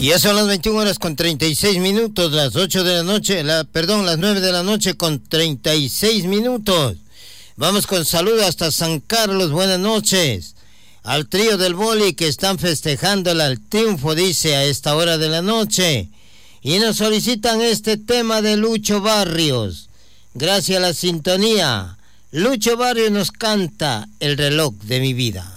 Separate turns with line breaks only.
Y ya son las 21 horas con 36 minutos, las 8 de la noche, las 9 de la noche con 36 minutos. Vamos con saludos hasta San Carlos, buenas noches. Al trío del boli que están festejando el triunfo, dice, a esta hora de la noche. Y nos solicitan este tema de Lucho Barrios. Gracias a la sintonía. Lucho Barrios nos canta El reloj de mi vida.